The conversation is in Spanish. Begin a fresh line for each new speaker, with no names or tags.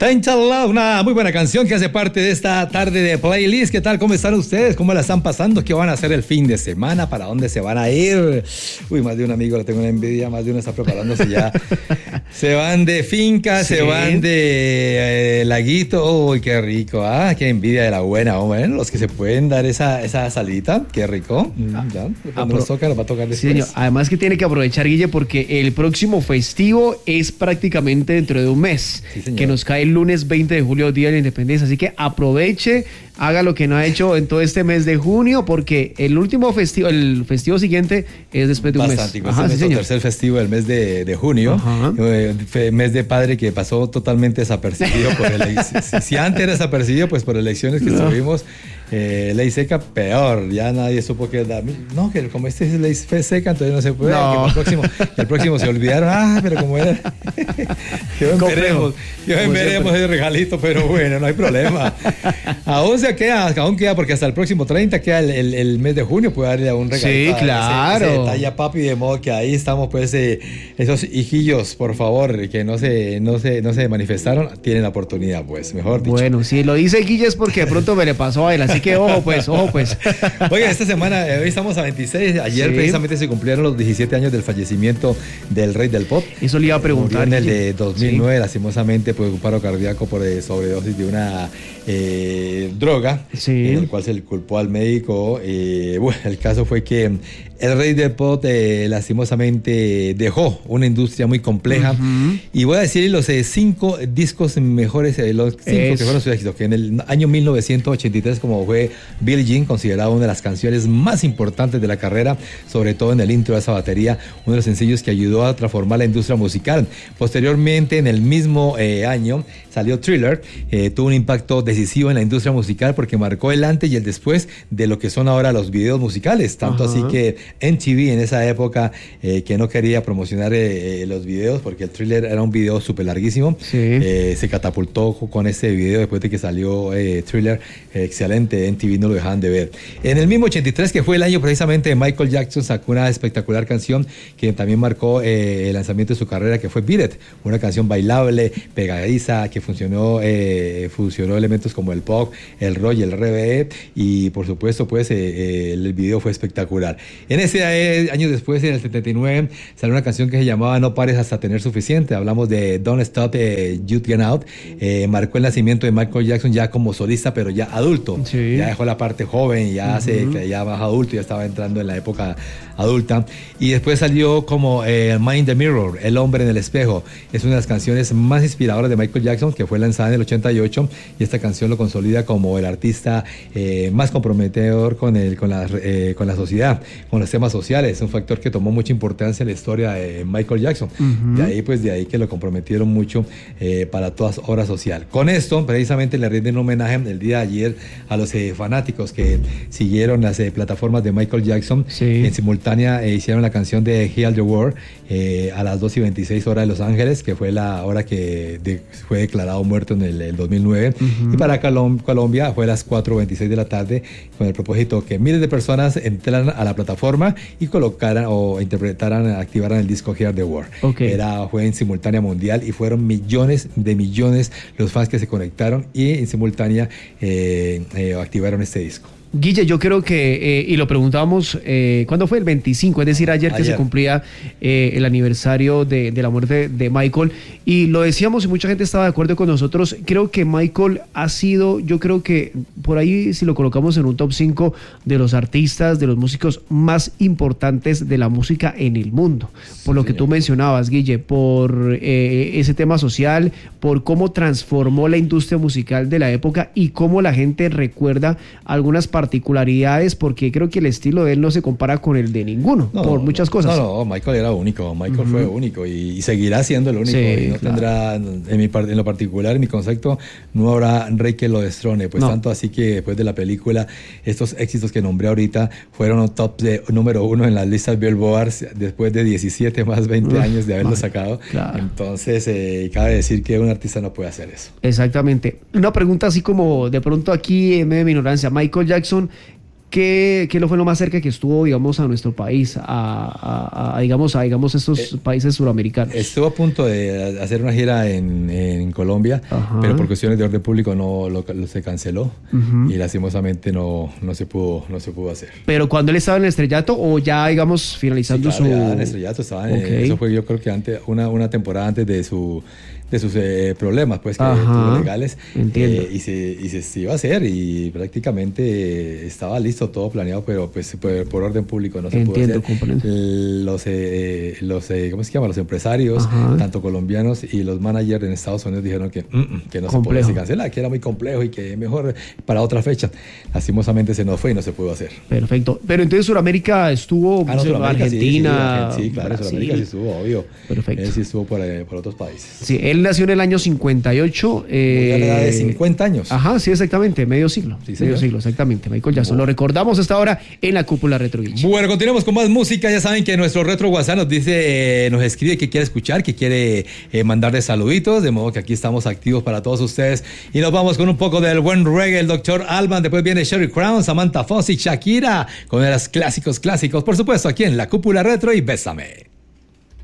Inshallah, una muy buena canción que hace parte de esta tarde de playlist. ¿Qué tal? ¿Cómo están ustedes? ¿Cómo la están pasando? ¿Qué van a hacer el fin de semana? ¿Para dónde se van a ir? Uy, más de un amigo le tengo una envidia, más de uno está preparándose ya. Se van de finca, sí. Se van de laguito. Uy, qué rico, qué envidia de la buena. Bueno, los que se pueden dar esa salita, qué rico. Ya, cuando nos va a tocar después.
Sí, señor. Además que tiene que aprovechar, Guille, porque el próximo festivo es prácticamente dentro de un mes, sí, que nos cae el lunes 20 de julio, Día de la Independencia. Así que aproveche, haga lo que no ha hecho en todo este mes de junio, porque el último festivo, el festivo siguiente es después de un mes.
Ajá, es nuestro tercer festivo del mes de junio. Mes de padre que pasó totalmente desapercibido por elecciones. Si antes era desapercibido, pues por elecciones que tuvimos. Ley seca, peor, ya nadie supo que era. No, que como este es ley seca, entonces no se puede. No. El próximo se olvidaron. Pero como era. Veremos ese regalito, pero bueno, no hay problema. Aún queda, porque hasta el próximo 30 queda el mes de junio, puede darle un regalito.
Sí, claro.
Ese detalle, papi, de modo que ahí estamos, pues, esos hijillos, por favor, que no se manifestaron, tienen la oportunidad, pues, mejor dicho.
Bueno, si lo dice Guille es porque de pronto me le pasó a él, así que ojo pues.
Oiga, esta semana, hoy estamos a 26, ayer precisamente se cumplieron los 17 años del fallecimiento del rey del pop.
Eso le iba a preguntar.
En el de 2009, lastimosamente, por un paro cardíaco por sobredosis de una droga, en el cual se le culpó al médico. Bueno, el caso fue que el rey del pop lastimosamente dejó una industria muy compleja. Y voy a decir los 5 discos mejores, los 5 que fueron sus éxitos, que en el año 1983, como fue Billie Jean, considerada una de las canciones más importantes de la carrera, sobre todo en el intro de esa batería, uno de los sencillos que ayudó a transformar la industria musical. Posteriormente, en el mismo año, salió Thriller, tuvo un impacto decisivo en la industria musical porque marcó el antes y el después de lo que son ahora los videos musicales, tanto así que MTV en esa época que no quería promocionar los videos porque el Thriller era un video súper larguísimo, se catapultó con ese video después de que salió Thriller, excelente, MTV no lo dejaban de ver. En el mismo 83, que fue el año precisamente de Michael Jackson, sacó una espectacular canción que también marcó el lanzamiento de su carrera, que fue Beat It, una canción bailable, pegadiza, que fusionó elementos como el pop, el rock y el reggae, y por supuesto pues el video fue espectacular. En ese año después, en el 79, salió una canción que se llamaba No pares hasta tener suficiente. Hablamos de Don't Stop, You Get Out. Marcó el nacimiento de Michael Jackson ya como solista, pero ya adulto. Ya dejó la parte joven, ya se creía más adulto, ya estaba entrando en la época adulta. Y después salió como Mind the Mirror, El hombre en el espejo. Es una de las canciones más inspiradoras de Michael Jackson, que fue lanzada en el 88, y esta canción lo consolida como el artista más comprometedor con la sociedad, con los temas sociales. Es un factor que tomó mucha importancia en la historia de Michael Jackson. De ahí que lo comprometieron mucho para toda obra social. Con esto, precisamente, le rinden un homenaje el día de ayer a los fanáticos que siguieron las plataformas de Michael Jackson. En simultánea hicieron la canción de Heal the World a las 2:26 horas de Los Ángeles, que fue la hora que fue declarado muerto en el 2009. Y para Colombia fue a las 4:26 de la tarde, con el propósito que miles de personas entraran a la plataforma y colocaran o activaran el disco Heal the World. Fue en simultánea mundial y fueron millones los fans que se conectaron y en simultánea activaron este disco.
Guille, yo creo que, y lo preguntábamos, ¿cuándo fue? El 25, es decir, ayer que se cumplía el aniversario de la muerte de Michael, y lo decíamos y mucha gente estaba de acuerdo con nosotros. Creo que Michael ha sido, yo creo que por ahí, si lo colocamos en un top 5 de los artistas, de los músicos más importantes de la música en el mundo, por lo que tú mencionabas, Guille, por ese tema social, por cómo transformó la industria musical de la época y cómo la gente recuerda algunas particularidades, porque creo que el estilo de él no se compara con el de ninguno, por muchas cosas.
No, Michael era único, Michael fue único y seguirá siendo el único, y no tendrá, en lo particular, en mi concepto, no habrá rey que lo destrone, pues tanto así que después de la película, estos éxitos que nombré ahorita fueron top de número 1 en las listas Billboard después de 17 más 20 años de haberlo sacado. Entonces, cabe decir que un artista no puede hacer eso.
Exactamente. Una pregunta así como de pronto aquí en medio de mi ignorancia, Michael Jackson ¿qué fue lo más cerca que estuvo, digamos, a nuestro país, digamos, estos países suramericanos?
Estuvo a punto de hacer una gira en Colombia, pero por cuestiones de orden público se canceló y lastimosamente no se pudo hacer.
¿Pero cuando él estaba en el estrellato o ya, digamos, finalizando
ya en el estrellato estaba eso fue, yo creo que una temporada antes de sus problemas pues que tuvo legales.
Entiendo.
Y se iba a hacer y prácticamente estaba listo, todo planeado, pero pues por orden público no se pudo hacer. ¿Cómo se llama? Los empresarios, tanto colombianos y los managers en Estados Unidos dijeron que no se podía cancelar, que era muy complejo y que mejor para otra fecha. Lastimosamente se nos fue y no se pudo hacer.
Perfecto. Pero entonces Sudamérica estuvo, Argentina,
sí, claro, Sudamérica sí estuvo, obvio.
Perfecto.
Él sí estuvo por otros países.
Sí, él nació en el año 58.
A la edad de 50 años.
Ajá, sí, exactamente, medio siglo. Sí, medio siglo, exactamente. Michael Jackson. Lo recordamos hasta ahora en la Cúpula Retro Geek.
Bueno, continuamos con más música. Ya saben que nuestro Retro WhatsApp nos escribe que quiere escuchar, que quiere mandarle saluditos, de modo que aquí estamos activos para todos ustedes. Y nos vamos con un poco del buen reggae, el Dr. Alban. Después viene Sherry Crown, Samantha Fox y Shakira con los clásicos. Por supuesto, aquí en la Cúpula Retro y Bésame.